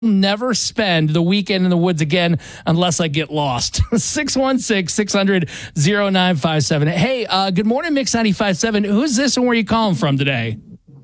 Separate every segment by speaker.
Speaker 1: never spend the weekend in the woods again unless I get lost. 616-600-0957. Hey, good morning, Mix 95.7. Who's this and where are you calling from today?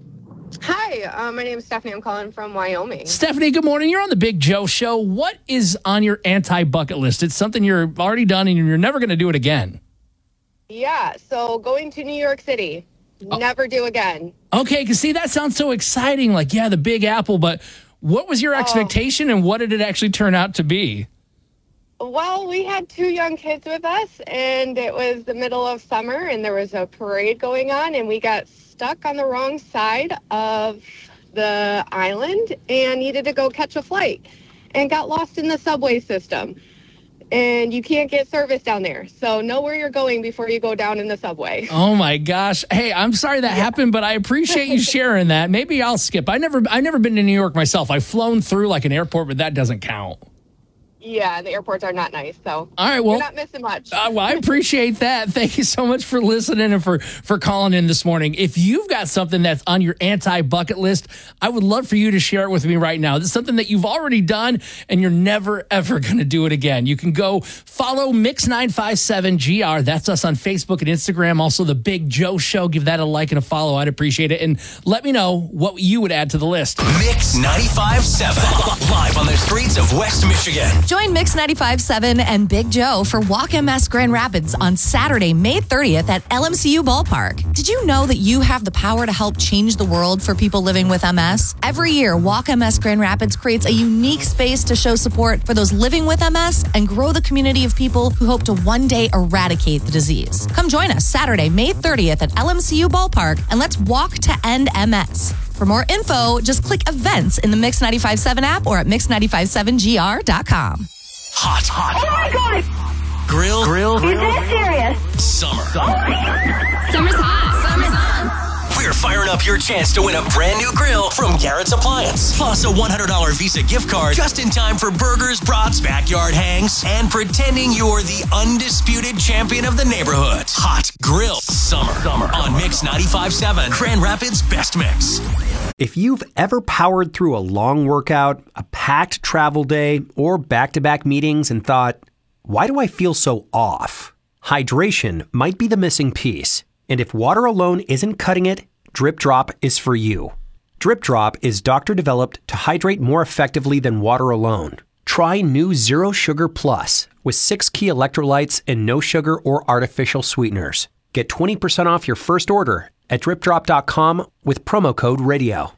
Speaker 2: Hi, my name is Stephanie. I'm calling from Wyoming.
Speaker 1: Stephanie, good morning. You're on the Big Joe Show. What is on your anti-bucket list? It's something you're already done and you're never going to do it again.
Speaker 2: Yeah, so going to New York City. Never do again.
Speaker 1: Okay, because see, that sounds so exciting. Like, yeah, the Big Apple, but what was your expectation and what did it actually turn out to be?
Speaker 2: Well, we had 2 young kids with us, and it was the middle of summer, and there was a parade going on, and we got stuck on the wrong side of the island and needed to go catch a flight and got lost in the subway system. And you can't get service down there. So know where you're going before you go down in the subway.
Speaker 1: Oh my gosh. Hey, I'm sorry that happened, but I appreciate you sharing that. Maybe I'll skip. I've never been to New York myself. I've flown through like an airport, but that doesn't count.
Speaker 2: Yeah, the airports are not nice. So
Speaker 1: all right, well,
Speaker 2: you're not missing much.
Speaker 1: Well, I appreciate that. Thank you so much for listening and for calling in this morning. If you've got something that's on your anti-bucket list, I would love for you to share it with me right now. This is something that you've already done and you're never, ever going to do it again. You can go follow Mix957GR. That's us on Facebook and Instagram. Also, The Big Joe Show. Give that a like and a follow. I'd appreciate it. And let me know what you would add to the list.
Speaker 3: Mix 95.7. Live on the streets of West Michigan.
Speaker 4: Join Mix 95.7 and Big Joe for Walk MS Grand Rapids on Saturday, May 30th at LMCU Ballpark. Did you know that you have the power to help change the world for people living with MS? Every year, Walk MS Grand Rapids creates a unique space to show support for those living with MS and grow the community of people who hope to one day eradicate the disease. Come join us Saturday, May 30th at LMCU Ballpark and let's walk to end MS. For more info, just click events in the Mix 95.7 app or at mix957gr.com.
Speaker 3: Hot.
Speaker 5: Oh my God!
Speaker 3: Grill.
Speaker 5: Is that serious?
Speaker 3: Summer.
Speaker 5: Oh my God!
Speaker 4: Summer's hot. Summer's on.
Speaker 3: We're firing up your chance to win a brand new grill from Garrett's Appliance. Plus a $100 Visa gift card just in time for burgers, brats, backyard hangs, and pretending you're the undisputed champion of the neighborhood. Hot Grill Summer on Mix 95.7, Grand Rapids' best mix.
Speaker 6: If you've ever powered through a long workout, a packed travel day, or back-to-back meetings and thought, why do I feel so off? Hydration might be the missing piece. And if water alone isn't cutting it, Drip Drop is for you. Drip Drop is doctor-developed to hydrate more effectively than water alone. Try new Zero Sugar Plus with 6 key electrolytes and no sugar or artificial sweeteners. Get 20% off your first order at dripdrop.com with promo code radio.